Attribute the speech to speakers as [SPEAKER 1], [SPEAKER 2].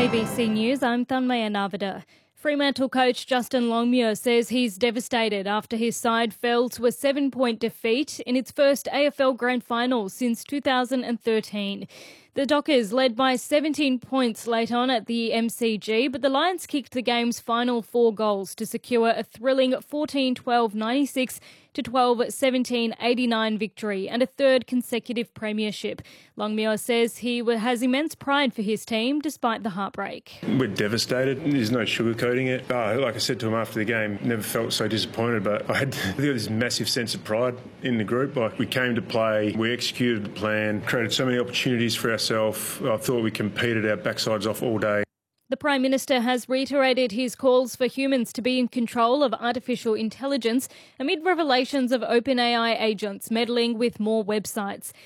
[SPEAKER 1] ABC News, I'm Thanmaya Navada. Fremantle coach Justin Longmuir says he's devastated after his side fell to a 7-point defeat in its first AFL Grand Final since 2013. The Dockers led by 17 points late on at the MCG, but the Lions kicked the game's final 4 goals to secure a thrilling 14-12-96 to 12-17-89 victory and a third consecutive premiership. Longmuir says he has immense pride for his team despite the heartbreak.
[SPEAKER 2] We're devastated. There's no sugarcoating it. Like I said to him after the game, never felt so disappointed, but I had this massive sense of pride in the group. Like, we came to play, we executed the plan, created so many opportunities for ourselves. I thought we competed our backsides off all day.
[SPEAKER 1] The Prime Minister has reiterated his calls for humans to be in control of artificial intelligence amid revelations of OpenAI agents meddling with more websites.